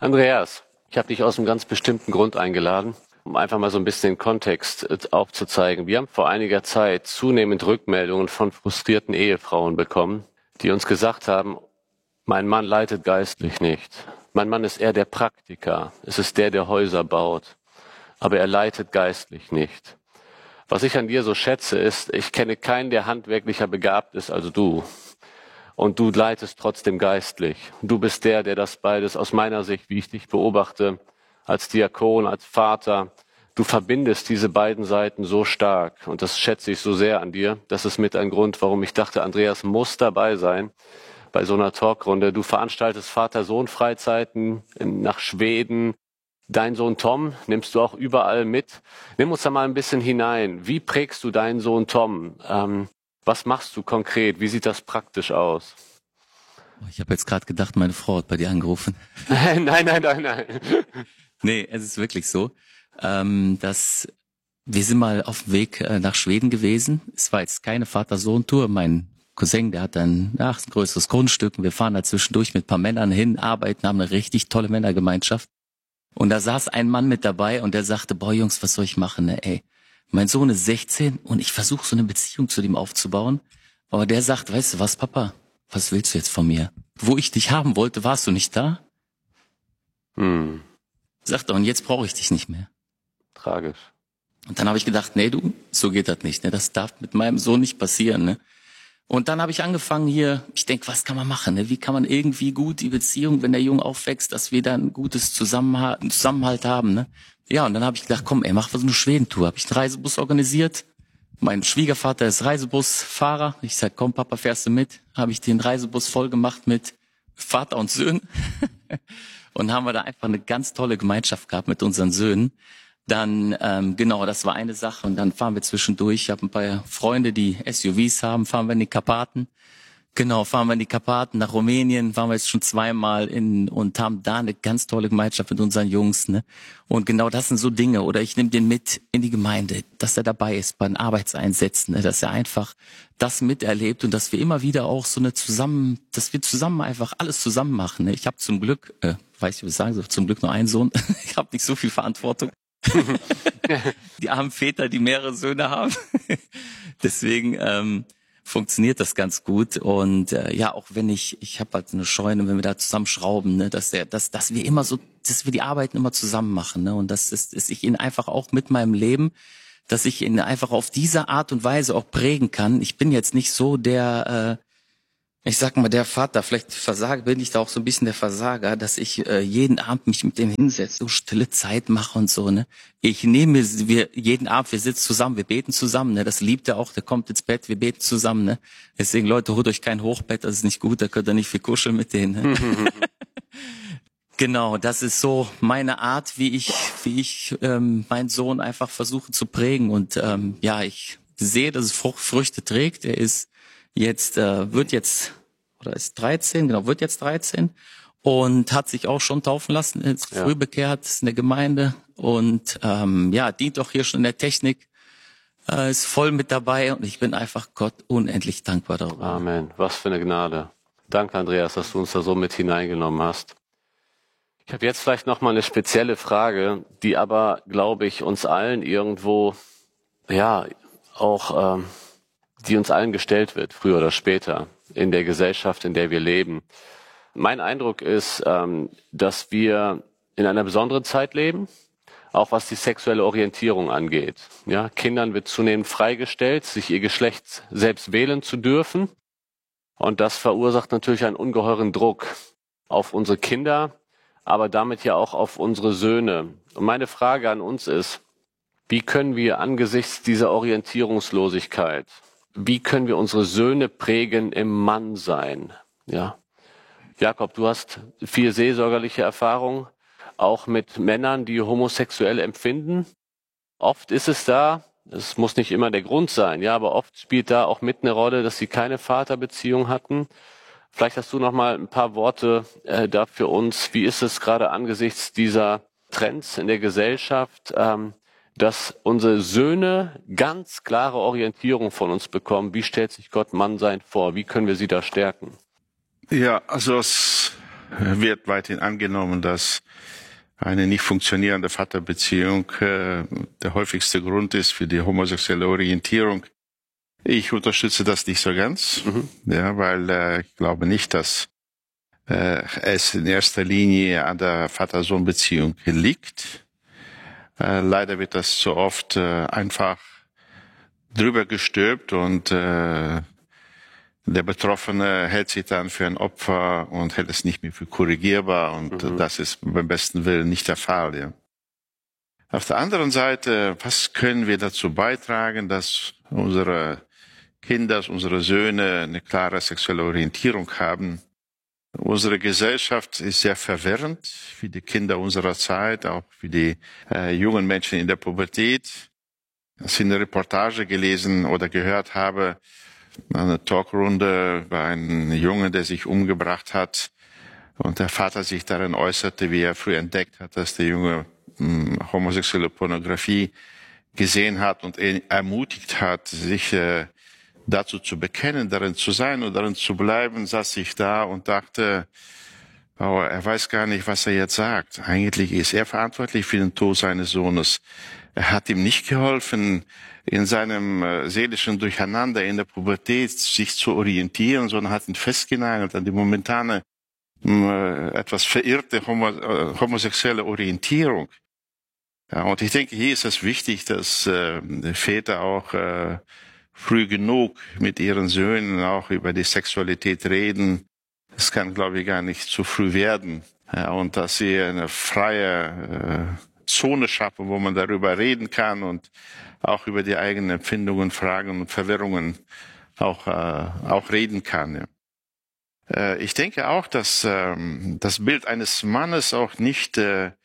Andreas, ich habe dich aus einem ganz bestimmten Grund eingeladen, um einfach mal so ein bisschen den Kontext aufzuzeigen. Wir haben vor einiger Zeit zunehmend Rückmeldungen von frustrierten Ehefrauen bekommen, die uns gesagt haben, mein Mann leitet geistlich nicht. Mein Mann ist eher der Praktiker. Es ist der Häuser baut. Aber er leitet geistlich nicht. Was ich an dir so schätze, ist, ich kenne keinen, der handwerklicher begabt ist als du. Und du leitest trotzdem geistlich. Du bist der das beides aus meiner Sicht, wie ich dich beobachte, als Diakon, als Vater, du verbindest diese beiden Seiten so stark. Und das schätze ich so sehr an dir. Das ist mit ein Grund, warum ich dachte, Andreas muss dabei sein bei so einer Talkrunde. Du veranstaltest Vater-Sohn-Freizeiten nach Schweden. Dein Sohn Tom nimmst du auch überall mit. Nimm uns da mal ein bisschen hinein. Wie prägst du deinen Sohn Tom? Was machst du konkret? Wie sieht das praktisch aus? Ich habe jetzt gerade gedacht, meine Frau hat bei dir angerufen. Nein. Nee, es ist wirklich so, dass wir sind mal auf dem Weg nach Schweden gewesen. Es war jetzt keine Vater-Sohn-Tour. Mein Cousin, der hat ein größeres Grundstück. Und wir fahren da zwischendurch mit ein paar Männern hin, arbeiten, haben eine richtig tolle Männergemeinschaft. Und da saß ein Mann mit dabei und der sagte, boah Jungs, was soll ich machen? Ne? Ey, mein Sohn ist 16 und ich versuche so eine Beziehung zu dem aufzubauen. Aber der sagt, weißt du was, Papa, was willst du jetzt von mir? Wo ich dich haben wollte, warst du nicht da? Sagt er, und jetzt brauche ich dich nicht mehr. Tragisch. Und dann habe ich gedacht, nee, du, so geht das nicht. Ne? Das darf mit meinem Sohn nicht passieren. Ne? Und dann habe ich angefangen hier, ich denke, was kann man machen? Ne? Wie kann man irgendwie gut die Beziehung, wenn der Junge aufwächst, dass wir dann ein gutes Zusammenhalt haben. Ne? Ja, und dann habe ich gedacht, komm, mach was eine Schwedentour. Habe ich einen Reisebus organisiert. Mein Schwiegervater ist Reisebusfahrer. Ich sag, komm, Papa, fährst du mit? Habe ich den Reisebus voll gemacht mit Vater und Söhnen. Und haben wir da einfach eine ganz tolle Gemeinschaft gehabt mit unseren Söhnen. Dann, genau, das war eine Sache. Und dann fahren wir zwischendurch. Ich habe ein paar Freunde, die SUVs haben, fahren wir in die Karpaten. Genau, fahren wir in die Karpaten nach Rumänien, waren wir jetzt schon zweimal und haben da eine ganz tolle Gemeinschaft mit unseren Jungs. Ne? Und genau das sind so Dinge. Oder ich nehme den mit in die Gemeinde, dass er dabei ist bei den Arbeitseinsätzen, ne? Dass er einfach das miterlebt und dass wir immer wieder auch so dass wir zusammen einfach alles zusammen machen. Ne? Ich habe zum Glück, weiß ich, was ich sagen soll, zum Glück nur einen Sohn. Ich habe nicht so viel Verantwortung. Die armen Väter, die mehrere Söhne haben. Deswegen funktioniert das ganz gut. Und ja, auch wenn ich habe halt eine Scheune, wenn wir da zusammen schrauben, ne, dass wir immer so, dass wir die Arbeiten immer zusammen machen, ne, und dass ich ihn einfach auch mit meinem Leben, dass ich ihn einfach auf diese Art und Weise auch prägen kann. Ich bin jetzt nicht so der ich sag mal, der Vater, vielleicht bin ich da auch so ein bisschen der Versager, dass ich jeden Abend mich mit dem hinsetze, so stille Zeit mache und so, ne. Jeden Abend, wir sitzen zusammen, wir beten zusammen, ne. Das liebt er auch, der kommt ins Bett, wir beten zusammen, ne. Deswegen, Leute, holt euch kein Hochbett, das ist nicht gut, da könnt ihr nicht viel kuscheln mit denen, ne? Genau, das ist so meine Art, wie ich meinen Sohn einfach versuche zu prägen. Und ja, ich sehe, dass es Früchte trägt. Er ist wird jetzt 13 und hat sich auch schon taufen lassen, ist früh bekehrt, ist in der Gemeinde und ja, dient auch hier schon in der Technik, ist voll mit dabei und ich bin einfach Gott unendlich dankbar darüber. Amen, was für eine Gnade. Danke, Andreas, dass du uns da so mit hineingenommen hast. Ich habe jetzt vielleicht noch mal eine spezielle Frage, die aber, glaube ich, uns allen irgendwo, ja, auch die uns allen gestellt wird, früher oder später, in der Gesellschaft, in der wir leben. Mein Eindruck ist, dass wir in einer besonderen Zeit leben, auch was die sexuelle Orientierung angeht. Ja, Kindern wird zunehmend freigestellt, sich ihr Geschlecht selbst wählen zu dürfen. Und das verursacht natürlich einen ungeheuren Druck auf unsere Kinder, aber damit ja auch auf unsere Söhne. Und meine Frage an uns ist, wie können wir angesichts dieser Orientierungslosigkeit, wie können wir unsere Söhne prägen im Mannsein? Ja. Jakob, du hast viel seelsorgerliche Erfahrung, auch mit Männern, die homosexuell empfinden. Oft ist es muss nicht immer der Grund sein, ja, aber oft spielt da auch mit eine Rolle, dass sie keine Vaterbeziehung hatten. Vielleicht hast du noch mal ein paar Worte da für uns. Wie ist es gerade angesichts dieser Trends in der Gesellschaft, dass unsere Söhne ganz klare Orientierung von uns bekommen? Wie stellt sich Gott Mannsein vor? Wie können wir sie da stärken? Ja, also als wird weiterhin angenommen, dass eine nicht funktionierende Vaterbeziehung der häufigste Grund ist für die homosexuelle Orientierung. Ich unterstütze das nicht so ganz, ja, weil ich glaube nicht, dass es in erster Linie an der Vater-Sohn-Beziehung liegt. Leider wird das so oft einfach drüber gestülpt und der Betroffene hält sich dann für ein Opfer und hält es nicht mehr für korrigierbar und das ist beim besten Willen nicht der Fall. Ja. Auf der anderen Seite, was können wir dazu beitragen, dass unsere Kinder, unsere Söhne eine klare sexuelle Orientierung haben? Unsere Gesellschaft ist sehr verwirrend für die Kinder unserer Zeit, auch für die jungen Menschen in der Pubertät. Als ich eine Reportage gelesen oder gehört habe, eine Talkrunde über einen Jungen, der sich umgebracht hat und der Vater sich darin äußerte, wie er früh entdeckt hat, dass der Junge homosexuelle Pornografie gesehen hat und ihn ermutigt hat, sich dazu zu bekennen, darin zu sein und darin zu bleiben, saß ich da und dachte, oh, er weiß gar nicht, was er jetzt sagt. Eigentlich ist er verantwortlich für den Tod seines Sohnes. Er hat ihm nicht geholfen, in seinem seelischen Durcheinander in der Pubertät sich zu orientieren, sondern hat ihn festgenagelt an die momentane etwas verirrte homosexuelle Orientierung. Ja, und ich denke, hier ist es wichtig, dass Väter auch früh genug mit ihren Söhnen auch über die Sexualität reden. Es kann, glaube ich, gar nicht zu früh werden. Ja, und dass sie eine freie Zone schaffen, wo man darüber reden kann und auch über die eigenen Empfindungen, Fragen und Verwirrungen auch reden kann. Ja. Ich denke auch, dass das Bild eines Mannes auch nicht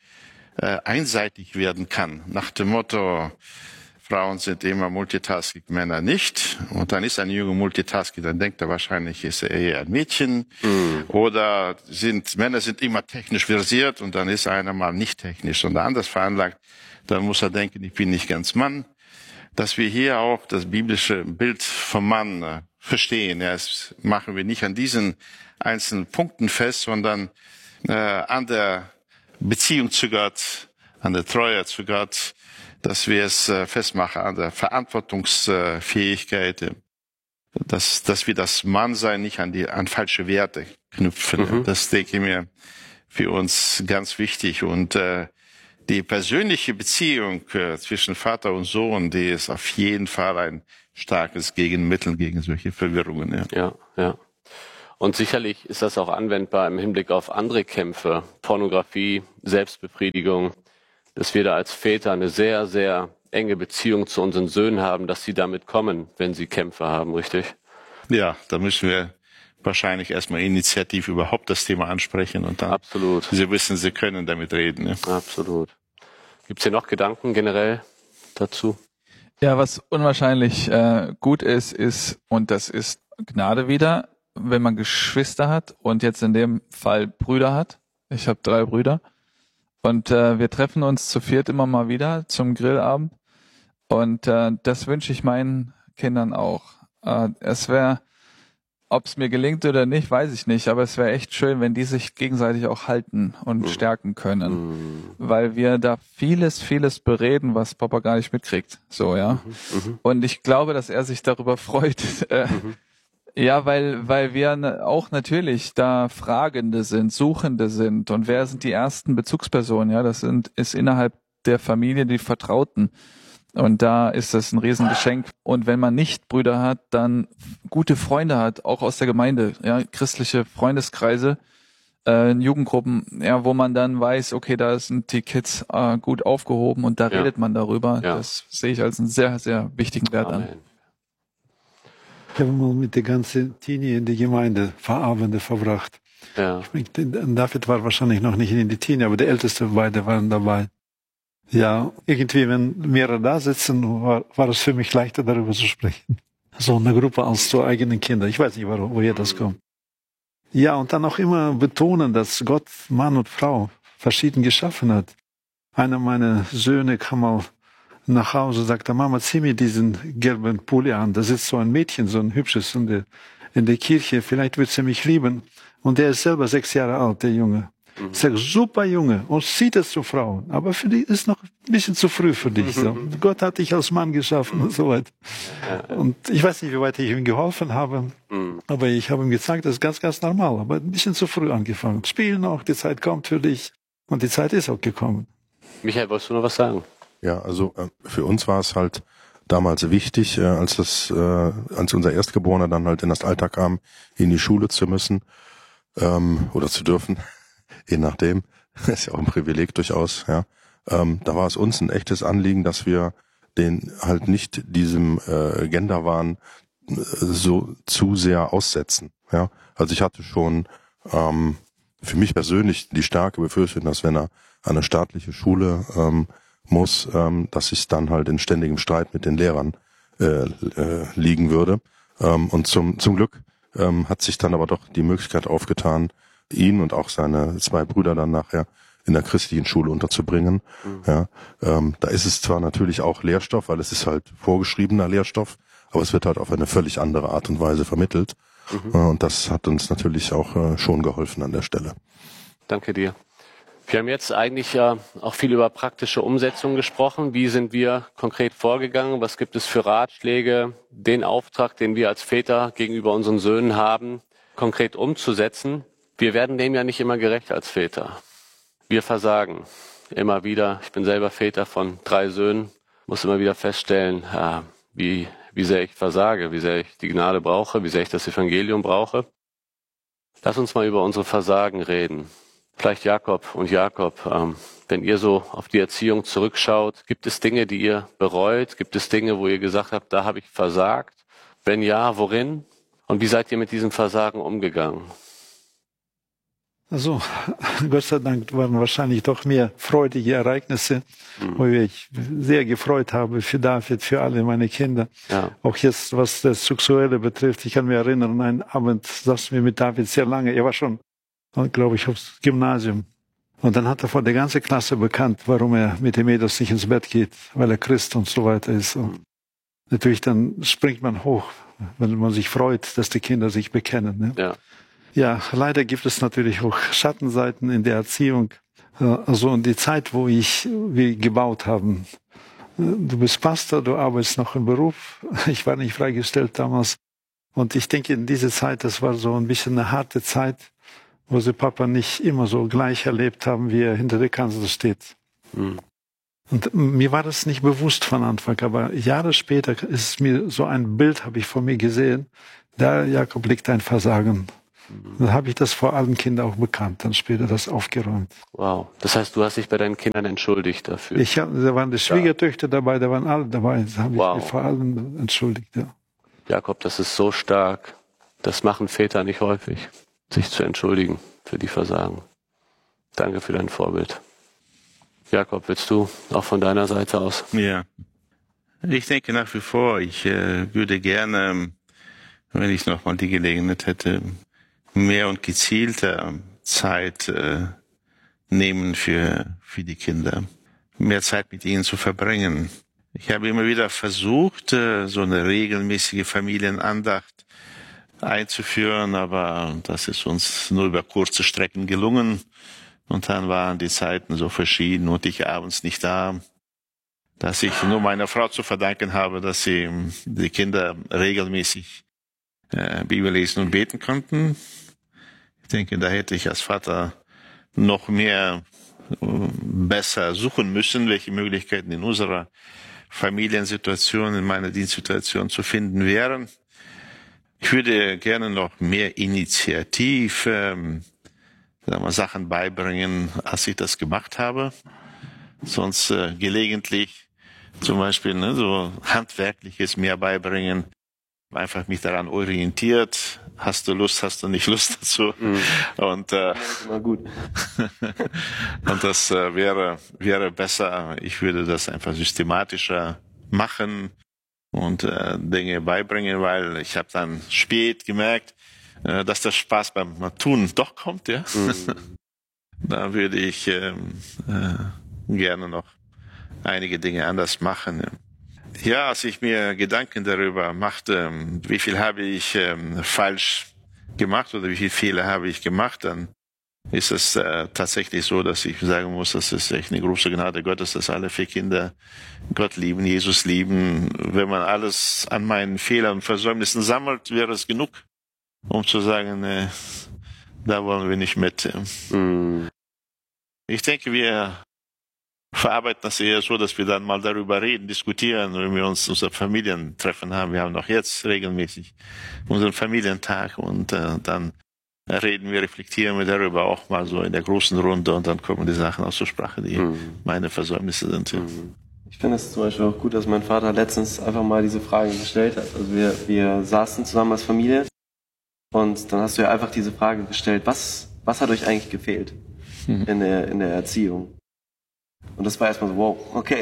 einseitig werden kann, nach dem Motto, Frauen sind immer Multitasking, Männer nicht. Und dann ist ein Junge Multitasking, dann denkt er wahrscheinlich, ist er eher ein Mädchen. Oder Männer sind immer technisch versiert und dann ist einer mal nicht technisch, sondern anders veranlagt. Dann muss er denken, ich bin nicht ganz Mann. Dass wir hier auch das biblische Bild vom Mann verstehen. Ja, das machen wir nicht an diesen einzelnen Punkten fest, sondern an der Beziehung zu Gott, an der Treue zu Gott, dass wir es festmachen an der Verantwortungsfähigkeit, dass wir das Mannsein nicht an falsche Werte knüpfen. Das denke ich mir für uns ganz wichtig. Und die persönliche Beziehung zwischen Vater und Sohn, die ist auf jeden Fall ein starkes Gegenmittel gegen solche Verwirrungen. Ja. Ja. Und sicherlich ist das auch anwendbar im Hinblick auf andere Kämpfe, Pornografie, Selbstbefriedigung, dass wir da als Väter eine sehr, sehr enge Beziehung zu unseren Söhnen haben, dass sie damit kommen, wenn sie Kämpfe haben, richtig? Ja, da müssen wir wahrscheinlich erstmal initiativ überhaupt das Thema ansprechen und dann sie wissen, sie können damit reden. Ja. Absolut. Gibt es hier noch Gedanken generell dazu? Ja, was unwahrscheinlich gut ist, und das ist Gnade wieder, wenn man Geschwister hat und jetzt in dem Fall Brüder hat. Ich habe 3 Brüder. Und wir treffen uns zu viert immer mal wieder zum Grillabend. Und das wünsche ich meinen Kindern auch. Es wäre, ob es mir gelingt oder nicht, weiß ich nicht. Aber es wäre echt schön, wenn die sich gegenseitig auch halten und stärken können. Weil wir da vieles bereden, was Papa gar nicht mitkriegt. So, ja. Und ich glaube, dass er sich darüber freut. Ja, weil wir auch natürlich da Fragende sind, Suchende sind. Und wer sind die ersten Bezugspersonen? Ja, das ist innerhalb der Familie die Vertrauten. Und da ist das ein Riesengeschenk. Und wenn man nicht Brüder hat, dann gute Freunde hat, auch aus der Gemeinde, ja, christliche Freundeskreise, Jugendgruppen, ja, wo man dann weiß, okay, da sind die Kids gut aufgehoben und da redet man darüber. Ja. Das sehe ich als einen sehr, sehr wichtigen Wert an. Ich habe mal mit der ganzen Teenie in der Gemeinde Abende verbracht. Ja. David war wahrscheinlich noch nicht in die Teenie, aber die Ältesten beide waren dabei. Ja, irgendwie, wenn mehrere da sitzen, war es für mich leichter, darüber zu sprechen. So eine Gruppe als zu eigenen Kindern. Ich weiß nicht, woher das kommt. Ja, und dann auch immer betonen, dass Gott Mann und Frau verschieden geschaffen hat. Einer meiner Söhne kam mal nach Hause, sagte, Mama, zieh mir diesen gelben Pulli an. Da sitzt so ein Mädchen, so ein hübsches, und in der Kirche, vielleicht wird sie mich lieben. Und der ist selber 6 Jahre alt, der Junge. Ich sage, super Junge, und sieht es zu Frauen. Aber für die ist noch ein bisschen zu früh für dich. So. Gott hat dich als Mann geschaffen und so weiter. Und ich weiß nicht, wie weit ich ihm geholfen habe. Aber ich habe ihm gezeigt, das ist ganz, ganz normal. Aber ein bisschen zu früh angefangen. Spiel noch, die Zeit kommt für dich. Und die Zeit ist auch gekommen. Michael, wolltest du noch was sagen? Ja, also für uns war es halt damals wichtig, als unser Erstgeborener dann halt in das Alter kam, in die Schule zu müssen oder zu dürfen. Je nachdem, ist ja auch ein Privileg durchaus, ja. Da war es uns ein echtes Anliegen, dass wir den halt nicht diesem Genderwahn so zu sehr aussetzen, ja. Also ich hatte schon für mich persönlich die starke Befürchtung, dass wenn er an eine staatliche Schule muss, dass ich dann halt in ständigem Streit mit den Lehrern liegen würde. Und zum Glück hat sich dann aber doch die Möglichkeit aufgetan, ihn und auch seine 2 Brüder dann nachher in der christlichen Schule unterzubringen. Ja, da ist es zwar natürlich auch Lehrstoff, weil es ist halt vorgeschriebener Lehrstoff, aber es wird halt auf eine völlig andere Art und Weise vermittelt. Und das hat uns natürlich auch schon geholfen an der Stelle. Danke dir. Wir haben jetzt eigentlich auch viel über praktische Umsetzung gesprochen. Wie sind wir konkret vorgegangen? Was gibt es für Ratschläge, den Auftrag, den wir als Väter gegenüber unseren Söhnen haben, konkret umzusetzen? Wir werden dem ja nicht immer gerecht als Väter. Wir versagen immer wieder. Ich bin selber Väter von 3 Söhnen, muss immer wieder feststellen, wie sehr ich versage, wie sehr ich die Gnade brauche, wie sehr ich das Evangelium brauche. Lass uns mal über unsere Versagen reden. Vielleicht Jakob, wenn ihr so auf die Erziehung zurückschaut, gibt es Dinge, die ihr bereut? Gibt es Dinge, wo ihr gesagt habt, da habe ich versagt? Wenn ja, worin? Und wie seid ihr mit diesem Versagen umgegangen? Also, Gott sei Dank waren wahrscheinlich doch mehr freudige Ereignisse, wo ich sehr gefreut habe für David, für alle meine Kinder. Ja. Auch jetzt, was das Sexuelle betrifft. Ich kann mich erinnern, einen Abend saßen wir mit David sehr lange. Er war schon, glaube ich, aufs Gymnasium. Und dann hat er vor der ganzen Klasse bekannt, warum er mit den Mädels nicht ins Bett geht, weil er Christ und so weiter ist. Und natürlich dann springt man hoch, wenn man sich freut, dass die Kinder sich bekennen. Ne? Ja. Ja, leider gibt es natürlich auch Schattenseiten in der Erziehung. Also in die Zeit, wo wir gebaut haben. Du bist Pastor, du arbeitest noch im Beruf. Ich war nicht freigestellt damals. Und ich denke, in dieser Zeit, das war so ein bisschen eine harte Zeit, wo sie Papa nicht immer so gleich erlebt haben, wie er hinter der Kanzel steht. Und mir war das nicht bewusst von Anfang, aber Jahre später ist mir so ein Bild, habe ich vor mir gesehen. Da, Jakob, liegt ein Versagen. Dann habe ich das vor allen Kindern auch bekannt, dann später das aufgeräumt. Wow, das heißt, du hast dich bei deinen Kindern entschuldigt dafür? Da waren die Schwiegertöchter dabei, da waren alle dabei, da habe ich mich vor allem entschuldigt. Ja. Jakob, das ist so stark, das machen Väter nicht häufig, sich zu entschuldigen für die Versagen. Danke für dein Vorbild. Jakob, willst du auch von deiner Seite aus? Ja, ich denke nach wie vor, ich würde gerne, wenn ich noch mal die Gelegenheit hätte, mehr und gezielter Zeit nehmen für die Kinder, mehr Zeit mit ihnen zu verbringen. Ich habe immer wieder versucht, so eine regelmäßige Familienandacht einzuführen, aber das ist uns nur über kurze Strecken gelungen. Und dann waren die Zeiten so verschieden und ich abends nicht da, dass ich nur meiner Frau zu verdanken habe, dass sie die Kinder regelmäßig Bibel lesen und beten konnten. Ich denke, da hätte ich als Vater noch mehr besser suchen müssen, welche Möglichkeiten in unserer Familiensituation, in meiner Dienstsituation zu finden wären. Ich würde gerne noch mehr initiativ Sachen beibringen, als ich das gemacht habe. Sonst gelegentlich zum Beispiel so Handwerkliches mehr beibringen. Einfach mich daran orientiert. Hast du Lust, hast du nicht Lust dazu? Und immer gut. Und das wäre besser. Ich würde das einfach systematischer machen und Dinge beibringen, weil ich habe dann spät gemerkt, dass der Spaß beim Tun doch kommt. Ja, da würde ich gerne noch einige Dinge anders machen. Ja. Ja, als ich mir Gedanken darüber machte, wie viel habe ich falsch gemacht oder wie viele Fehler habe ich gemacht, dann ist es tatsächlich so, dass ich sagen muss, das ist echt eine große Gnade Gottes, dass alle 4 Kinder Gott lieben, Jesus lieben. Wenn man alles an meinen Fehlern und Versäumnissen sammelt, wäre es genug, um zu sagen, da wollen wir nicht mit. Ich denke, wir verarbeiten das eher so, dass wir dann mal darüber reden, diskutieren, wenn wir uns unser Familientreffen haben. Wir haben auch jetzt regelmäßig unseren Familientag und dann reden wir, reflektieren wir darüber auch mal so in der großen Runde und dann kommen die Sachen auch zur Sprache, die meine Versäumnisse sind. Ich finde es zum Beispiel auch gut, dass mein Vater letztens einfach mal diese Fragen gestellt hat. Also wir saßen zusammen als Familie und dann hast du ja einfach diese Frage gestellt, was hat euch eigentlich gefehlt in der Erziehung? Und das war erstmal so, wow, okay,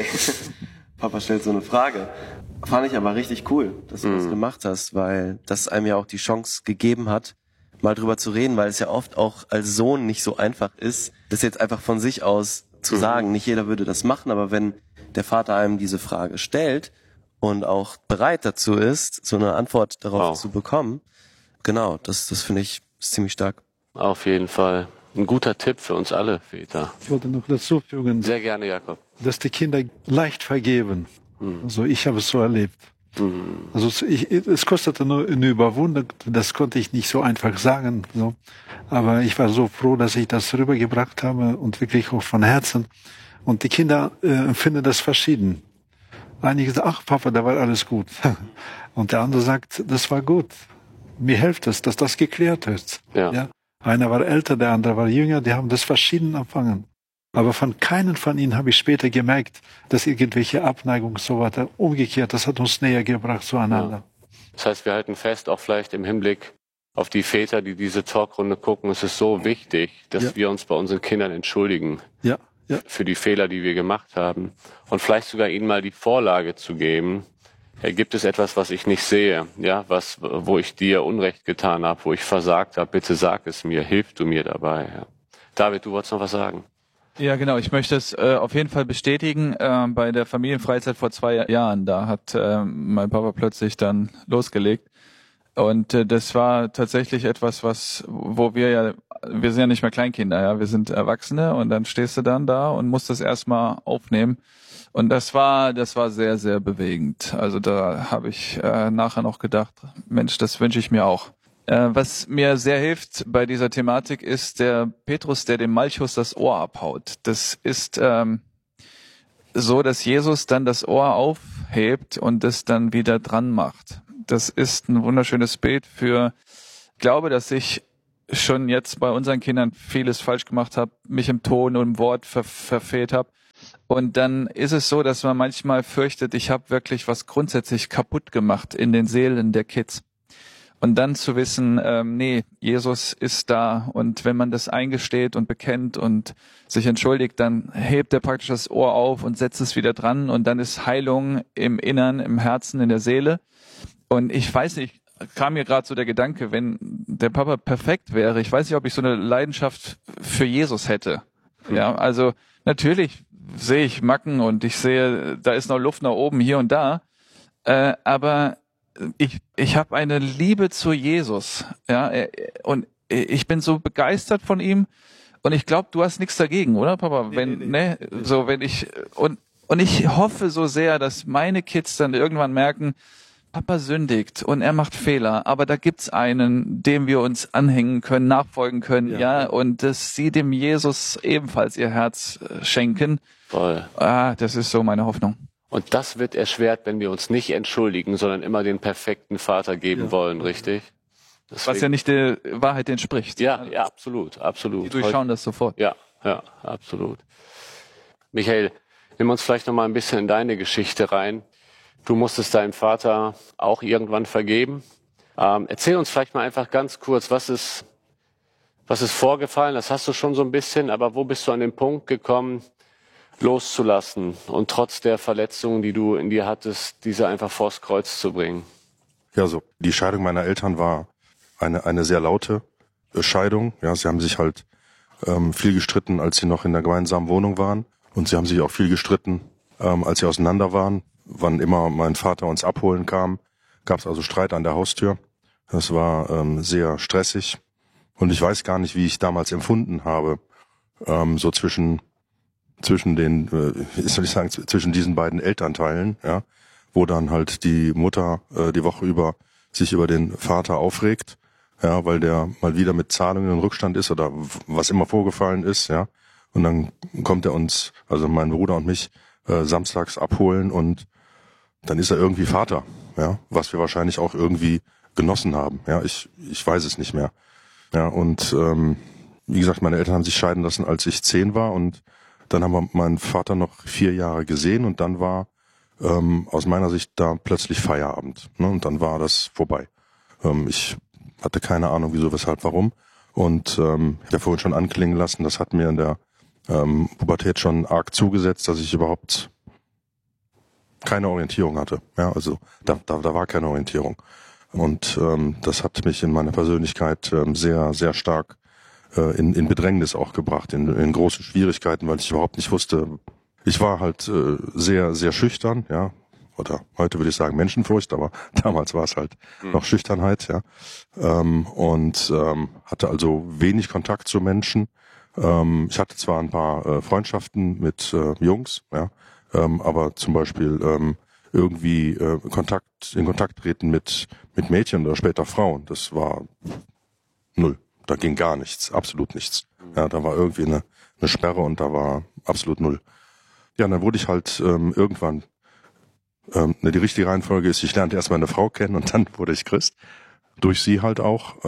Papa stellt so eine Frage. Fand ich aber richtig cool, dass du das gemacht hast, weil das einem ja auch die Chance gegeben hat, mal drüber zu reden, weil es ja oft auch als Sohn nicht so einfach ist, das jetzt einfach von sich aus zu sagen. Nicht jeder würde das machen, aber wenn der Vater einem diese Frage stellt und auch bereit dazu ist, so eine Antwort darauf zu bekommen, genau, das finde ich ziemlich stark. Auf jeden Fall. Ein guter Tipp für uns alle, Väter. Ich wollte noch dazu fügen, Sehr gerne, Jakob. dass die Kinder leicht vergeben. Also ich habe es so erlebt. Also es kostete nur eine Überwindung, das konnte ich nicht so einfach sagen. So. Aber ich war so froh, dass ich das rübergebracht habe und wirklich auch von Herzen. Und die Kinder empfinden das verschieden. Einige sagen, ach Papa, da war alles gut. Und der andere sagt, das war gut. Mir hilft es, dass das geklärt ist. Ja? Einer war älter, der andere war jünger, die haben das verschieden empfangen. Aber von keinem von ihnen habe ich später gemerkt, dass irgendwelche Abneigung so weiter umgekehrt, das hat uns näher gebracht zueinander. Ja. Das heißt, wir halten fest, auch vielleicht im Hinblick auf die Väter, die diese Talkrunde gucken, es ist so wichtig, dass wir uns bei unseren Kindern entschuldigen für die Fehler, die wir gemacht haben. Und vielleicht sogar ihnen mal die Vorlage zu geben, gibt es etwas, was ich nicht sehe, ja, wo ich dir Unrecht getan habe, wo ich versagt habe, bitte sag es mir, hilf du mir dabei. Ja. David, du wolltest noch was sagen? Ja, genau. Ich möchte es auf jeden Fall bestätigen. Bei der Familienfreizeit vor 2 Jahren, da hat mein Papa plötzlich dann losgelegt. Und das war tatsächlich etwas, wo wir sind ja nicht mehr Kleinkinder, ja, wir sind Erwachsene und dann stehst du dann da und musst das erstmal aufnehmen. Und das war sehr, sehr bewegend. Also da habe ich nachher noch gedacht, Mensch, das wünsche ich mir auch. Was mir sehr hilft bei dieser Thematik ist der Petrus, der dem Malchus das Ohr abhaut. Das ist so, dass Jesus dann das Ohr aufhebt und das dann wieder dran macht. Das ist ein wunderschönes Bild für, ich glaube, dass ich schon jetzt bei unseren Kindern vieles falsch gemacht habe, mich im Ton und im Wort verfehlt habe. Und dann ist es so, dass man manchmal fürchtet, ich habe wirklich was grundsätzlich kaputt gemacht in den Seelen der Kids. Und dann zu wissen, nee, Jesus ist da. Und wenn man das eingesteht und bekennt und sich entschuldigt, dann hebt er praktisch das Ohr auf und setzt es wieder dran. Und dann ist Heilung im Innern, im Herzen, in der Seele. Und ich weiß nicht, kam mir gerade so der Gedanke, wenn der Papa perfekt wäre, ich weiß nicht, ob ich so eine Leidenschaft für Jesus hätte. Ja, also natürlich sehe ich Macken und ich sehe, da ist noch Luft nach oben hier und da. Aber ich habe eine Liebe zu Jesus, ja, und ich bin so begeistert von ihm und ich glaube, du hast nichts dagegen, oder Papa? Nee. Wenn ich und ich hoffe so sehr, dass meine Kids dann irgendwann merken, Papa sündigt und er macht Fehler, aber da gibt's einen, dem wir uns anhängen können, nachfolgen können, ja, und dass sie dem Jesus ebenfalls ihr Herz schenken. Voll. Das ist so meine Hoffnung. Und das wird erschwert, wenn wir uns nicht entschuldigen, sondern immer den perfekten Vater geben wollen, richtig? Deswegen, was ja nicht der Wahrheit entspricht. Ja, absolut. Die durchschauen das sofort. Ja, absolut. Michael, nimm uns vielleicht noch mal ein bisschen in deine Geschichte rein. Du musstest deinem Vater auch irgendwann vergeben. Erzähl uns vielleicht mal einfach ganz kurz, was ist vorgefallen? Das hast du schon so ein bisschen, aber wo bist du an den Punkt gekommen, loszulassen und trotz der Verletzungen, die du in dir hattest, diese einfach vors Kreuz zu bringen? Ja, so die Scheidung meiner Eltern war eine sehr laute Scheidung. Ja, sie haben sich halt viel gestritten, als sie noch in der gemeinsamen Wohnung waren, und sie haben sich auch viel gestritten, als sie auseinander waren. wann immer mein Vater uns abholen kam, gab es also Streit an der Haustür. Das war sehr stressig und ich weiß gar nicht, wie ich damals empfunden habe, so zwischen den, wie soll ich sagen, zwischen diesen beiden Elternteilen, ja, wo dann halt die Mutter die Woche über sich über den Vater aufregt, ja, weil der mal wieder mit Zahlungen in Rückstand ist oder was immer vorgefallen ist, ja, und dann kommt er uns, also mein Bruder und mich, samstags abholen und dann ist er irgendwie Vater, ja, was wir wahrscheinlich auch irgendwie genossen haben, ja, ich weiß es nicht mehr, ja, und wie gesagt, meine Eltern haben sich scheiden lassen, als ich 10 war und dann haben wir meinen Vater noch 4 Jahre gesehen und dann war aus meiner Sicht da plötzlich Feierabend, ne, und dann war das vorbei. Ich hatte keine Ahnung, wieso, weshalb, warum und ich habe ja vorhin schon anklingen lassen, das hat mir in der Pubertät schon arg zugesetzt, dass ich überhaupt keine Orientierung hatte. Ja, also da war keine Orientierung. Und das hat mich in meiner Persönlichkeit sehr, sehr stark in Bedrängnis auch gebracht, in große Schwierigkeiten, weil ich überhaupt nicht wusste. Ich war halt sehr, sehr schüchtern, ja. Oder heute würde ich sagen Menschenfurcht, aber damals war es halt noch Schüchternheit, ja. Und hatte also wenig Kontakt zu Menschen. Ich hatte zwar ein paar Freundschaften mit Jungs, ja, aber zum Beispiel irgendwie in Kontakt treten mit Mädchen oder später Frauen, das war null. Da ging gar nichts, absolut nichts. Ja, da war irgendwie eine Sperre und da war absolut null. Ja, und dann wurde ich halt irgendwann, die richtige Reihenfolge ist, ich lernte erstmal eine Frau kennen und dann wurde ich Christ. Durch sie halt auch.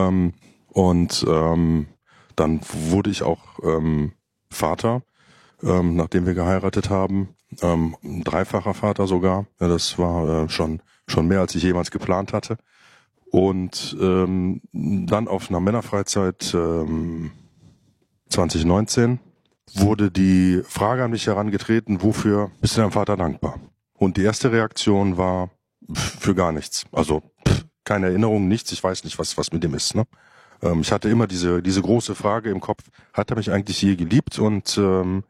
Dann wurde ich auch Vater, nachdem wir geheiratet haben. Ein dreifacher Vater sogar. Ja, das war schon mehr, als ich jemals geplant hatte. Und dann auf einer Männerfreizeit 2019 wurde die Frage an mich herangetreten, wofür bist du deinem Vater dankbar? Und die erste Reaktion war für gar nichts. Also keine Erinnerung, nichts. Ich weiß nicht, was mit dem ist. Ne? Ich hatte immer diese große Frage im Kopf, hat er mich eigentlich je geliebt und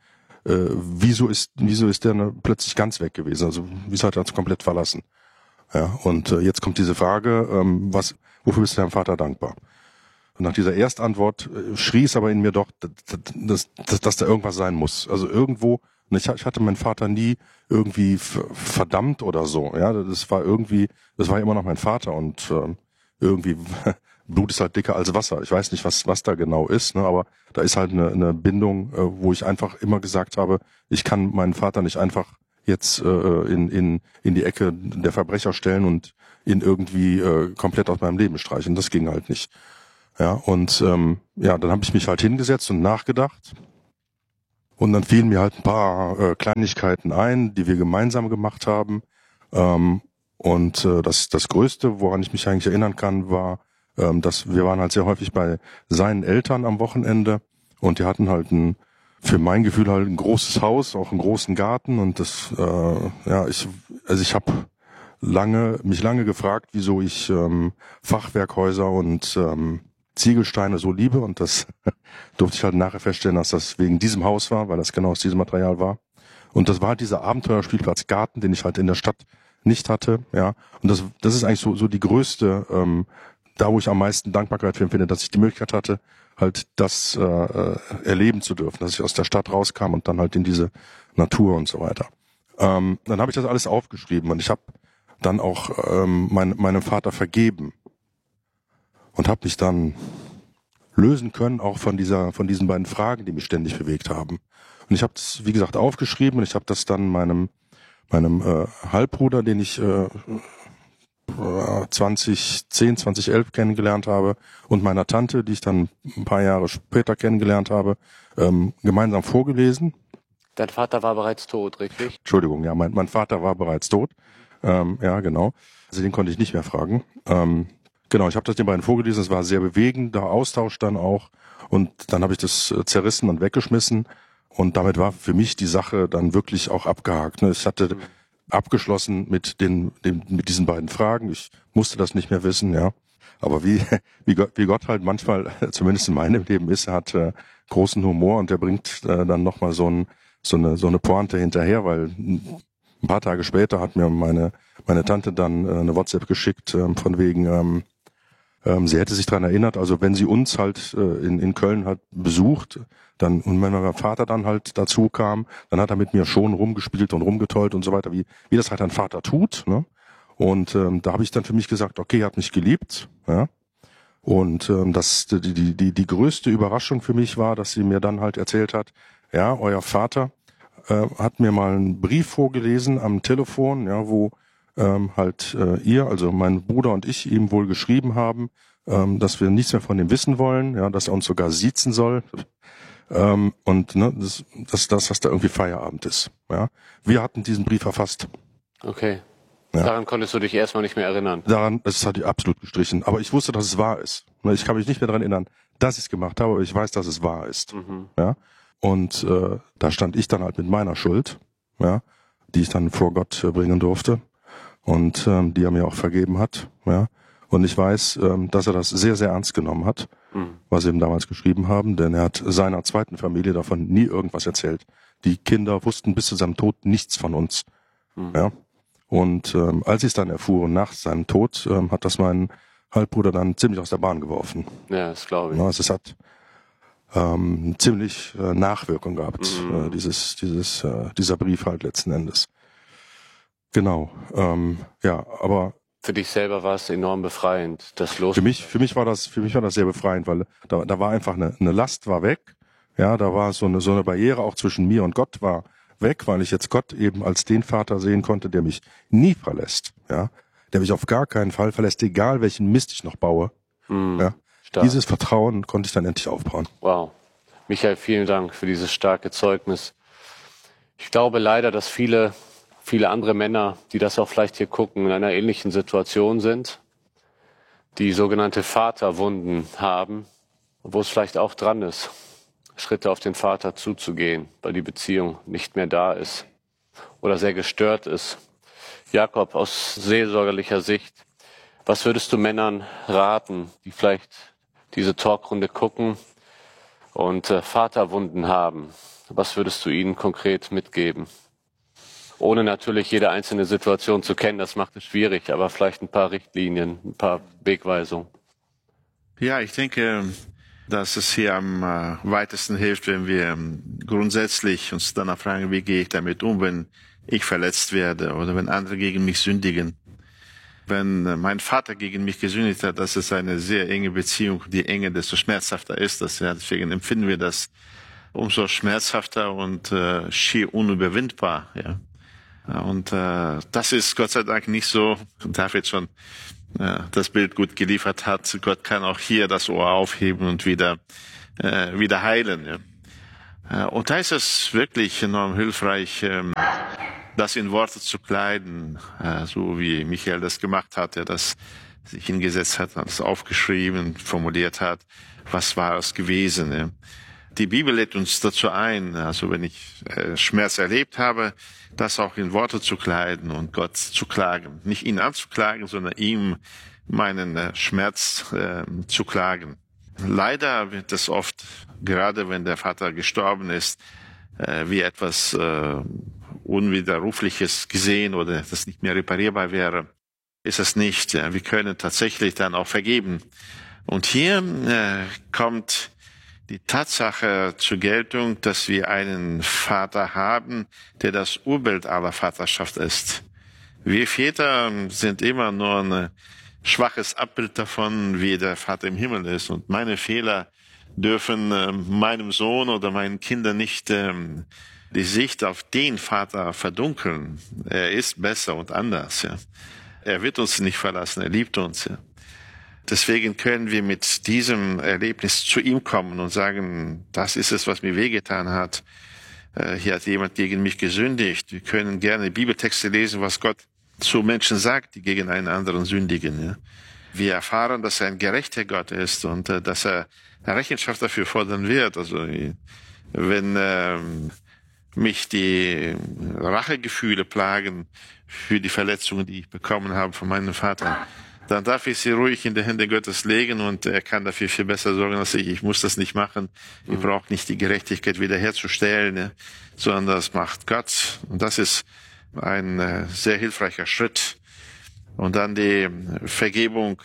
wieso ist der plötzlich ganz weg gewesen? Also wieso hat er uns komplett verlassen? Ja, und jetzt kommt diese Frage, wofür bist du deinem Vater dankbar? Und nach dieser Erstantwort schrie es aber in mir doch, dass da irgendwas sein muss. Also irgendwo, ich hatte meinen Vater nie irgendwie verdammt oder so. Ja, das war immer noch mein Vater und irgendwie Blut ist halt dicker als Wasser. Ich weiß nicht, was da genau ist, ne, aber da ist halt eine Bindung, wo ich einfach immer gesagt habe, ich kann meinen Vater nicht einfach jetzt in die Ecke der Verbrecher stellen und ihn irgendwie komplett aus meinem Leben streichen. Das ging halt nicht. Ja, und dann habe ich mich halt hingesetzt und nachgedacht. Und dann fielen mir halt ein paar Kleinigkeiten ein, die wir gemeinsam gemacht haben. Und das Größte, woran ich mich eigentlich erinnern kann, war, dass wir waren halt sehr häufig bei seinen Eltern am Wochenende und die hatten halt für mein Gefühl halt ein großes Haus, auch einen großen Garten und das, ich habe mich lange gefragt, wieso ich Fachwerkhäuser und Ziegelsteine so liebe und das durfte ich halt nachher feststellen, dass das wegen diesem Haus war, weil das genau aus diesem Material war. Und das war halt dieser Abenteuerspielplatz Garten, den ich halt in der Stadt nicht hatte, ja. Und das ist eigentlich so die größte, da wo ich am meisten Dankbarkeit für empfinde, dass ich die Möglichkeit hatte, halt das erleben zu dürfen, dass ich aus der Stadt rauskam und dann halt in diese Natur und so weiter. Dann habe ich das alles aufgeschrieben und ich habe dann auch meinem Vater vergeben und habe mich dann lösen können, auch von diesen beiden Fragen, die mich ständig bewegt haben. Und ich habe das, wie gesagt, aufgeschrieben und ich habe das dann meinem Halbbruder, den ich 2011 kennengelernt habe, und meiner Tante, die ich dann ein paar Jahre später kennengelernt habe, gemeinsam vorgelesen. Dein Vater war bereits tot, richtig? Entschuldigung, ja, mein Vater war bereits tot. Ja, genau. Also den konnte ich nicht mehr fragen. Genau, ich habe das den beiden vorgelesen, es war sehr bewegender Austausch dann auch. Und dann habe ich das zerrissen und weggeschmissen. Und damit war für mich die Sache dann wirklich auch abgehakt. Ich hatte abgeschlossen mit diesen beiden Fragen. Ich musste das nicht mehr wissen, ja. Aber wie Gott halt manchmal, zumindest in meinem Leben ist, er hat großen Humor und er bringt dann nochmal so eine Pointe hinterher, weil Ein paar Tage später hat mir meine Tante dann eine WhatsApp geschickt, von wegen, sie hätte sich daran erinnert, also wenn sie uns halt in Köln halt besucht, dann, und wenn mein Vater dann halt dazu kam, dann hat er mit mir schon rumgespielt und rumgetollt und so weiter, wie das halt ein Vater tut, ne? Und da habe ich dann für mich gesagt, okay, er hat mich geliebt, ja. Und die größte Überraschung für mich war, dass sie mir dann halt erzählt hat, ja, euer Vater hat mir mal einen Brief vorgelesen am Telefon, ja, wo ihr, also mein Bruder und ich, ihm wohl geschrieben haben, dass wir nichts mehr von ihm wissen wollen, ja, dass er uns sogar siezen soll, und ne, dass da irgendwie Feierabend ist. Ja, wir hatten diesen Brief erfasst. Okay. Ja. Daran konntest du dich erstmal nicht mehr erinnern. Das hat die absolut gestrichen. Aber ich wusste, dass es wahr ist. Ich kann mich nicht mehr daran erinnern, dass ich es gemacht habe, aber ich weiß, dass es wahr ist. Mhm. Ja. Und da stand ich dann halt mit meiner Schuld, ja, die ich dann vor Gott bringen durfte und die er mir auch vergeben hat. Ja. Und ich weiß, dass er das sehr, sehr ernst genommen hat, was sie ihm damals geschrieben haben, denn er hat seiner zweiten Familie davon nie irgendwas erzählt. Die Kinder wussten bis zu seinem Tod nichts von uns. Ja. Und als sie es dann erfuhren nach seinem Tod, hat das mein Halbbruder dann ziemlich aus der Bahn geworfen. Ja, das glaube ich. Ja, es hat ziemlich Nachwirkung gehabt, dieser Brief halt letzten Endes. Genau, ja, aber für dich selber war es enorm befreiend, das los. Für mich war das sehr befreiend, weil da war einfach eine Last war weg. Ja, da war so eine Barriere auch zwischen mir und Gott war weg, weil ich jetzt Gott eben als den Vater sehen konnte, der mich nie verlässt, ja, der mich auf gar keinen Fall verlässt, egal welchen Mist ich noch baue. Ja. Stark. Dieses Vertrauen konnte ich dann endlich aufbauen. Wow. Michael, vielen Dank für dieses starke Zeugnis. Ich glaube leider, dass viele andere Männer, die das auch vielleicht hier gucken, in einer ähnlichen Situation sind, die sogenannte Vaterwunden haben, wo es vielleicht auch dran ist, Schritte auf den Vater zuzugehen, weil die Beziehung nicht mehr da ist oder sehr gestört ist. Jakob, aus seelsorgerlicher Sicht, was würdest du Männern raten, die vielleicht diese Talkrunde gucken und Vaterwunden haben? Was würdest du ihnen konkret mitgeben? Ohne natürlich jede einzelne Situation zu kennen, das macht es schwierig, aber vielleicht ein paar Richtlinien, ein paar Wegweisungen. Ja, ich denke, dass es hier am weitesten hilft, wenn wir grundsätzlich uns danach fragen, wie gehe ich damit um, wenn ich verletzt werde oder wenn andere gegen mich sündigen. Wenn mein Vater gegen mich gesündigt hat, das ist eine sehr enge Beziehung. Die Enge, desto schmerzhafter ist das. Ja, deswegen empfinden wir das umso schmerzhafter und schier unüberwindbar. Ja. Und das ist Gott sei Dank nicht so. David schon das Bild gut geliefert hat. Gott kann auch hier das Ohr aufheben und wieder heilen. Ja. Und da ist es wirklich enorm hilfreich, das in Worte zu kleiden, so wie Michael das gemacht hat, der das sich hingesetzt hat, das aufgeschrieben, formuliert hat. Was war es gewesen? Ja. Die Bibel lädt uns dazu ein, also wenn ich Schmerz erlebt habe, das auch in Worte zu kleiden und Gott zu klagen. Nicht ihn anzuklagen, sondern ihm meinen Schmerz zu klagen. Leider wird es oft, gerade wenn der Vater gestorben ist, wie etwas Unwiderrufliches gesehen oder das nicht mehr reparierbar wäre. Ist es nicht. Ja. Wir können tatsächlich dann auch vergeben. Und hier kommt die Tatsache zur Geltung, dass wir einen Vater haben, der das Urbild aller Vaterschaft ist. Wir Väter sind immer nur ein schwaches Abbild davon, wie der Vater im Himmel ist. Und meine Fehler dürfen meinem Sohn oder meinen Kindern nicht die Sicht auf den Vater verdunkeln. Er ist besser und anders. Ja. Er wird uns nicht verlassen, er liebt uns. Ja. Deswegen können wir mit diesem Erlebnis zu ihm kommen und sagen, das ist es, was mir wehgetan hat. Hier hat jemand gegen mich gesündigt. Wir können gerne Bibeltexte lesen, was Gott zu Menschen sagt, die gegen einen anderen sündigen. Ja. Wir erfahren, dass er ein gerechter Gott ist und dass er Rechenschaft dafür fordern wird. Also wenn mich die Rachegefühle plagen für die Verletzungen, die ich bekommen habe von meinem Vater, dann darf ich sie ruhig in die Hände Gottes legen und er kann dafür viel besser sorgen als ich. Ich muss das nicht machen. Ich brauche nicht die Gerechtigkeit wiederherzustellen, sondern das macht Gott. Und das ist ein sehr hilfreicher Schritt. Und dann die Vergebung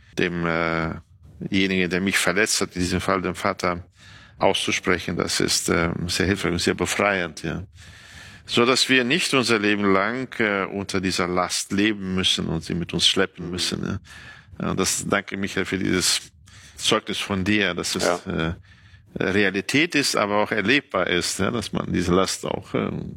demjenigen, der mich verletzt hat, in diesem Fall dem Vater, auszusprechen, das ist sehr hilfreich und sehr befreiend, ja. So dass wir nicht unser Leben lang unter dieser Last leben müssen und sie mit uns schleppen müssen. Ja. Das danke Michael für dieses Zeugnis von dir, dass es Realität ist, aber auch erlebbar ist, ja, dass man diese Last auch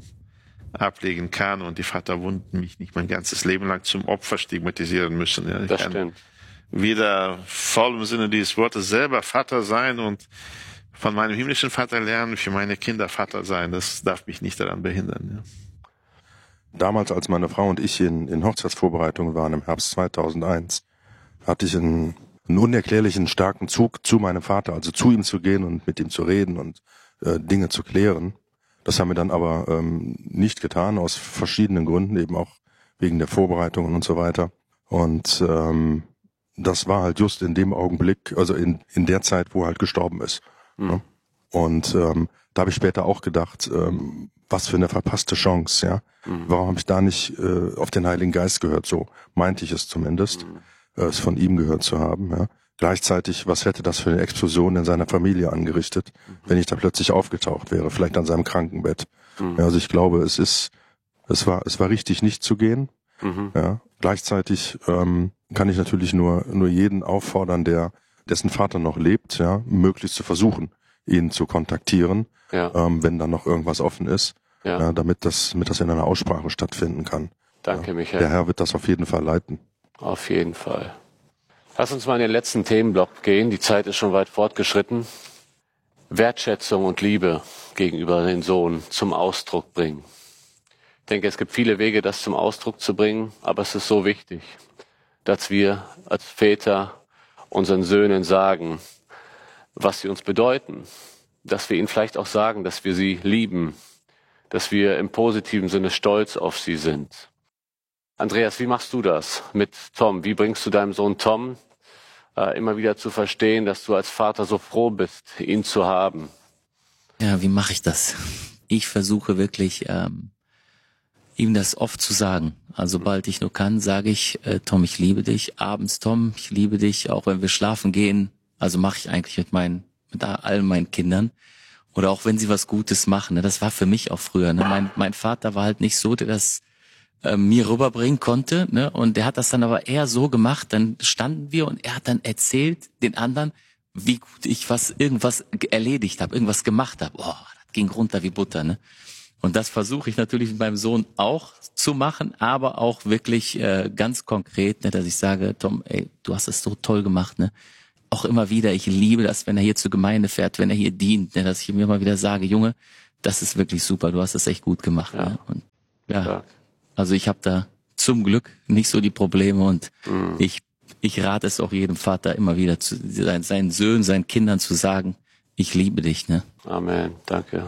ablegen kann und die Vaterwunden mich nicht mein ganzes Leben lang zum Opfer stigmatisieren müssen. Ja. Ich kann wieder voll im Sinne dieses Wortes selber Vater sein und von meinem himmlischen Vater lernen, für meine Kinder Vater sein. Das darf mich nicht daran behindern. Ja. Damals, als meine Frau und ich in Hochzeitsvorbereitungen waren, im Herbst 2001, hatte ich einen unerklärlichen starken Zug zu meinem Vater, also zu ihm zu gehen und mit ihm zu reden und Dinge zu klären. Das haben wir dann aber nicht getan, aus verschiedenen Gründen, eben auch wegen der Vorbereitungen und so weiter. Und das war halt just in dem Augenblick, also in der Zeit, wo er halt gestorben ist. Mhm. Und da habe ich später auch gedacht, was für eine verpasste Chance, ja. Mhm. Warum habe ich da nicht auf den Heiligen Geist gehört? So meinte ich es zumindest, es von ihm gehört zu haben, ja. Gleichzeitig, was hätte das für eine Explosion in seiner Familie angerichtet, wenn ich da plötzlich aufgetaucht wäre, vielleicht an seinem Krankenbett. Mhm. Ja, also ich glaube, es war richtig, nicht zu gehen. Mhm. Ja. Gleichzeitig kann ich natürlich nur jeden auffordern, dessen Vater noch lebt, ja, möglichst zu versuchen, ihn zu kontaktieren, ja. Wenn da noch irgendwas offen ist, ja. Damit das in einer Aussprache stattfinden kann. Danke, ja. Michael. Der Herr wird das auf jeden Fall leiten. Auf jeden Fall. Lass uns mal in den letzten Themenblock gehen. Die Zeit ist schon weit fortgeschritten. Wertschätzung und Liebe gegenüber den Sohn zum Ausdruck bringen. Ich denke, es gibt viele Wege, das zum Ausdruck zu bringen, aber es ist so wichtig, dass wir als Väter unseren Söhnen sagen, was sie uns bedeuten, dass wir ihnen vielleicht auch sagen, dass wir sie lieben, dass wir im positiven Sinne stolz auf sie sind. Andreas, wie machst du das mit Tom? Wie bringst du deinem Sohn Tom immer wieder zu verstehen, dass du als Vater so froh bist, ihn zu haben? Ja, wie mache ich das? Ich versuche wirklich, ihm das oft zu sagen. Also sobald ich nur kann, sage ich, Tom, ich liebe dich. Abends, Tom, ich liebe dich, auch wenn wir schlafen gehen. Also mache ich eigentlich mit allen meinen Kindern. Oder auch wenn sie was Gutes machen. Ne? Das war für mich auch früher. Ne? Mein Vater war halt nicht so, der das mir rüberbringen konnte. Ne? Und der hat das dann aber eher so gemacht. Dann standen wir und er hat dann erzählt den anderen, wie gut ich irgendwas erledigt habe, irgendwas gemacht habe. Oh, das ging runter wie Butter. Ne? Und das versuche ich natürlich mit meinem Sohn auch zu machen, aber auch wirklich ganz konkret, ne, dass ich sage, Tom, ey, du hast es so toll gemacht. Ne? Auch immer wieder, ich liebe das, wenn er hier zur Gemeinde fährt, wenn er hier dient, ne, dass ich ihm immer wieder sage, Junge, das ist wirklich super, du hast es echt gut gemacht. Ja. Ne? Und ja, also ich habe da zum Glück nicht so die Probleme und ich rate es auch jedem Vater immer wieder, seinen Söhnen, seinen Kindern zu sagen, ich liebe dich. Ne? Amen, danke.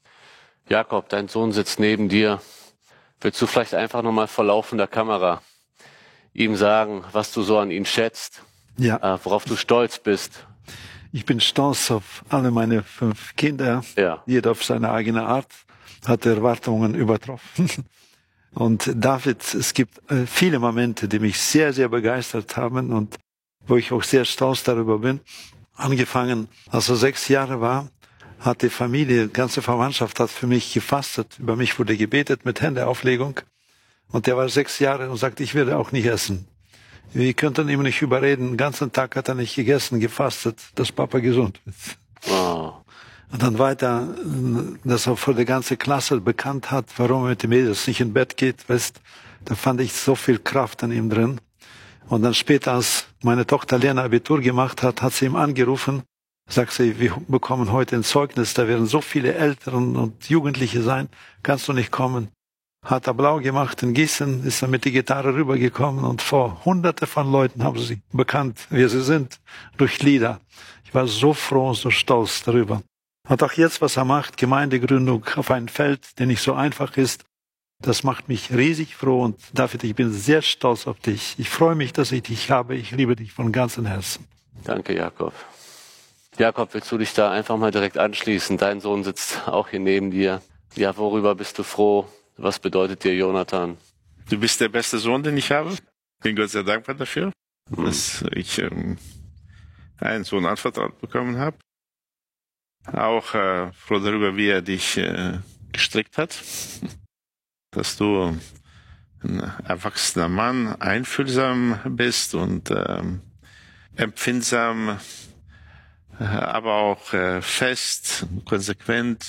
Jakob, dein Sohn sitzt neben dir. Willst du vielleicht einfach nochmal vor laufender Kamera ihm sagen, was du so an ihn schätzt? Ja. Worauf du stolz bist? Ich bin stolz auf alle meine 5 Kinder. Ja. Jeder auf seine eigene Art hat Erwartungen übertroffen. Und David, es gibt viele Momente, die mich sehr, sehr begeistert haben und wo ich auch sehr stolz darüber bin. Angefangen, als er 6 Jahre war, hat die Familie, die ganze Verwandtschaft hat für mich gefastet. Über mich wurde gebetet mit Händeauflegung. Und der war 6 Jahre und sagte, ich werde auch nicht essen. Wir könnten ihm nicht überreden. Den ganzen Tag hat er nicht gegessen, gefastet, dass Papa gesund wird. Wow. Und dann weiter, dass er vor der ganzen Klasse bekannt hat, warum er mit den Mädels nicht in Bett geht, weißt, da fand ich so viel Kraft an ihm drin. Und dann später, als meine Tochter Lena Abitur gemacht hat, hat sie ihm angerufen, sagt sie, wir bekommen heute ein Zeugnis, da werden so viele Eltern und Jugendliche sein, kannst du nicht kommen? Hat er blau gemacht in Gießen, ist er mit der Gitarre rübergekommen und vor Hunderte von Leuten haben sie bekannt, wer sie sind, durch Lieder. Ich war so froh und so stolz darüber. Und auch jetzt, was er macht, Gemeindegründung auf einem Feld, der nicht so einfach ist, das macht mich riesig froh. Und David, ich bin sehr stolz auf dich. Ich freue mich, dass ich dich habe. Ich liebe dich von ganzem Herzen. Danke, Jakob. Jakob, willst du dich da einfach mal direkt anschließen? Dein Sohn sitzt auch hier neben dir. Ja, worüber bist du froh? Was bedeutet dir Jonathan? Du bist der beste Sohn, den ich habe. Bin Gott sehr dankbar dafür, dass ich einen Sohn anvertraut bekommen habe. Auch froh darüber, wie er dich gestrickt hat. Dass du ein erwachsener Mann, einfühlsam bist und empfindsam, aber auch fest, konsequent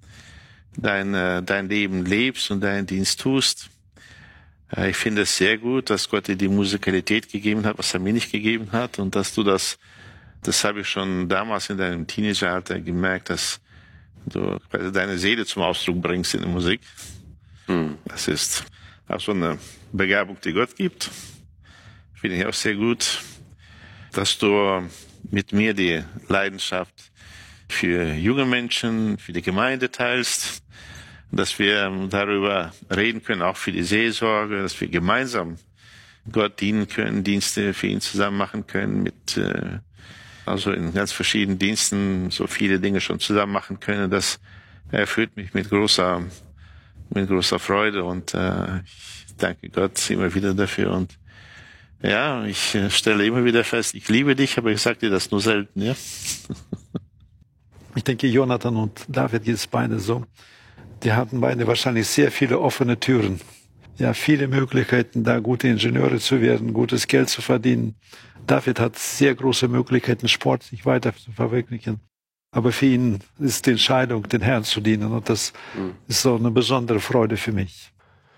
dein Leben lebst und deinen Dienst tust. Ich finde es sehr gut, dass Gott dir die Musikalität gegeben hat, was er mir nicht gegeben hat, und dass du das habe ich schon damals in deinem Teenageralter gemerkt, dass du deine Seele zum Ausdruck bringst in der Musik. Das ist auch so eine Begabung, die Gott gibt. Finde ich auch sehr gut, dass du mit mir die Leidenschaft für junge Menschen, für die Gemeinde teilst, dass wir darüber reden können, auch für die Seelsorge, dass wir gemeinsam Gott dienen können, Dienste für ihn zusammen machen können, also in ganz verschiedenen Diensten so viele Dinge schon zusammen machen können. Das erfüllt mich mit großer Freude, und ich danke Gott immer wieder dafür. Und ja, ich stelle immer wieder fest, ich liebe dich, aber ich sage dir das nur selten, ja. Ich denke, Jonathan und David geht es beide so. Die hatten beide wahrscheinlich sehr viele offene Türen. Ja, viele Möglichkeiten, da gute Ingenieure zu werden, gutes Geld zu verdienen. David hat sehr große Möglichkeiten, Sport sich weiter zu verwirklichen. Aber für ihn ist die Entscheidung, den Herrn zu dienen. Und das ist so eine besondere Freude für mich.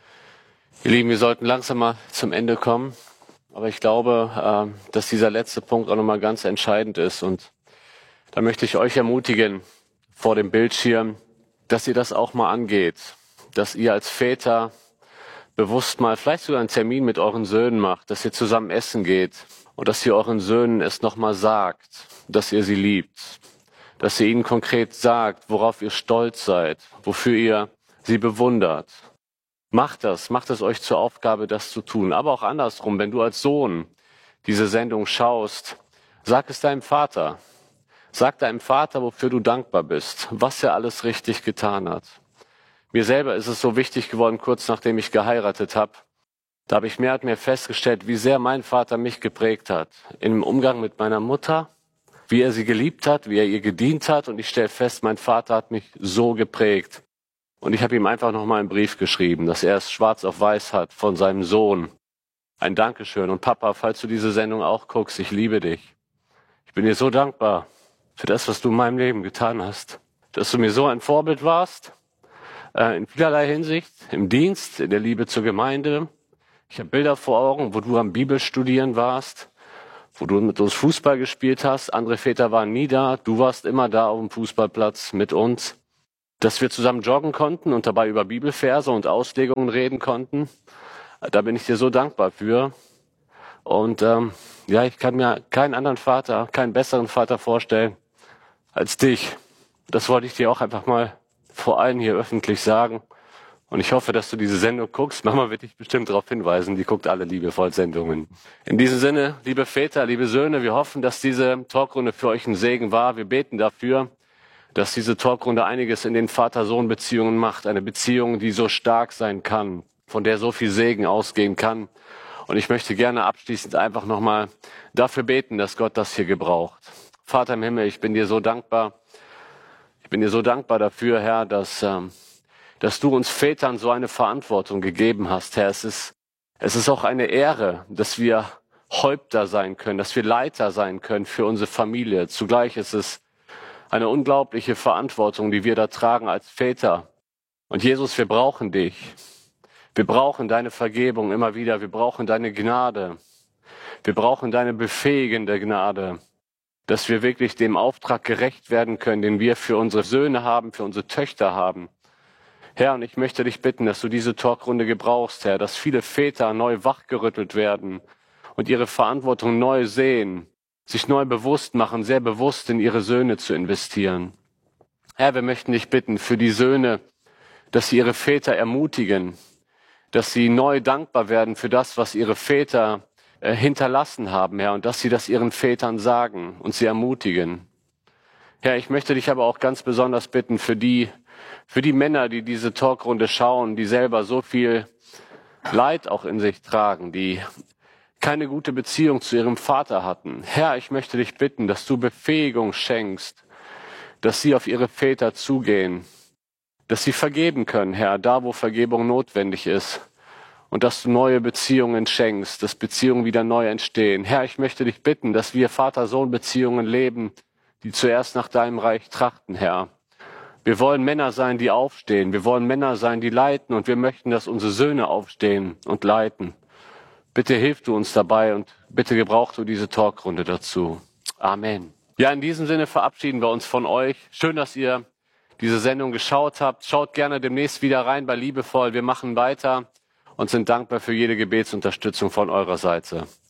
Ihr Lieben, wir sollten langsam mal zum Ende kommen. Aber ich glaube, dass dieser letzte Punkt auch nochmal ganz entscheidend ist. Und da möchte ich euch ermutigen, vor dem Bildschirm, dass ihr das auch mal angeht. Dass ihr als Väter bewusst mal vielleicht sogar einen Termin mit euren Söhnen macht, dass ihr zusammen essen geht und dass ihr euren Söhnen es nochmal sagt, dass ihr sie liebt. Dass ihr ihnen konkret sagt, worauf ihr stolz seid, wofür ihr sie bewundert. Macht es euch zur Aufgabe, das zu tun. Aber auch andersrum, wenn du als Sohn diese Sendung schaust, sag es deinem Vater. Sag deinem Vater, wofür du dankbar bist, was er alles richtig getan hat. Mir selber ist es so wichtig geworden, kurz nachdem ich geheiratet habe. Da habe ich mehr und mehr festgestellt, wie sehr mein Vater mich geprägt hat. Im Umgang mit meiner Mutter, wie er sie geliebt hat, wie er ihr gedient hat. Und ich stelle fest, mein Vater hat mich so geprägt. Und ich habe ihm einfach nochmal einen Brief geschrieben, dass er es schwarz auf weiß hat von seinem Sohn. Ein Dankeschön. Und Papa, falls du diese Sendung auch guckst, ich liebe dich. Ich bin dir so dankbar für das, was du in meinem Leben getan hast. Dass du mir so ein Vorbild warst, in vielerlei Hinsicht, im Dienst, in der Liebe zur Gemeinde. Ich habe Bilder vor Augen, wo du am Bibelstudieren warst, wo du mit uns Fußball gespielt hast. Andere Väter waren nie da, du warst immer da auf dem Fußballplatz mit uns. Dass wir zusammen joggen konnten und dabei über Bibelverse und Auslegungen reden konnten, da bin ich dir so dankbar für. Und ja, ich kann mir keinen anderen Vater, keinen besseren Vater vorstellen als dich. Das wollte ich dir auch einfach mal vor allen hier öffentlich sagen. Und ich hoffe, dass du diese Sendung guckst. Mama wird dich bestimmt darauf hinweisen. Die guckt alle liebevoll Sendungen. In diesem Sinne, liebe Väter, liebe Söhne, wir hoffen, dass diese Talkrunde für euch ein Segen war. Wir beten dafür, dass diese Talkrunde einiges in den Vater-Sohn-Beziehungen macht. Eine Beziehung, die so stark sein kann, von der so viel Segen ausgehen kann. Und ich möchte gerne abschließend einfach nochmal dafür beten, dass Gott das hier gebraucht. Vater im Himmel, ich bin dir so dankbar. Ich bin dir so dankbar dafür, Herr, dass du uns Vätern so eine Verantwortung gegeben hast, Herr. Es ist auch eine Ehre, dass wir Häupter sein können, dass wir Leiter sein können für unsere Familie. Zugleich ist es eine unglaubliche Verantwortung, die wir da tragen als Väter. Und Jesus, wir brauchen dich. Wir brauchen deine Vergebung immer wieder. Wir brauchen deine Gnade. Wir brauchen deine befähigende Gnade, dass wir wirklich dem Auftrag gerecht werden können, den wir für unsere Söhne haben, für unsere Töchter haben. Herr, und ich möchte dich bitten, dass du diese Talkrunde gebrauchst, Herr, dass viele Väter neu wachgerüttelt werden und ihre Verantwortung neu sehen, sich neu bewusst machen, sehr bewusst in ihre Söhne zu investieren. Herr, wir möchten dich bitten für die Söhne, dass sie ihre Väter ermutigen, dass sie neu dankbar werden für das, was ihre Väter hinterlassen haben, Herr, und dass sie das ihren Vätern sagen und sie ermutigen. Herr, ich möchte dich aber auch ganz besonders bitten für die Für die Männer, die diese Talkrunde schauen, die selber so viel Leid auch in sich tragen, die keine gute Beziehung zu ihrem Vater hatten. Herr, ich möchte dich bitten, dass du Befähigung schenkst, dass sie auf ihre Väter zugehen, dass sie vergeben können, Herr, da wo Vergebung notwendig ist. Und dass du neue Beziehungen schenkst, dass Beziehungen wieder neu entstehen. Herr, ich möchte dich bitten, dass wir Vater-Sohn-Beziehungen leben, die zuerst nach deinem Reich trachten, Herr. Wir wollen Männer sein, die aufstehen. Wir wollen Männer sein, die leiten. Und wir möchten, dass unsere Söhne aufstehen und leiten. Bitte hilf du uns dabei und bitte gebrauch du diese Talkrunde dazu. Amen. Ja, in diesem Sinne verabschieden wir uns von euch. Schön, dass ihr diese Sendung geschaut habt. Schaut gerne demnächst wieder rein bei Liebevoll. Wir machen weiter und sind dankbar für jede Gebetsunterstützung von eurer Seite.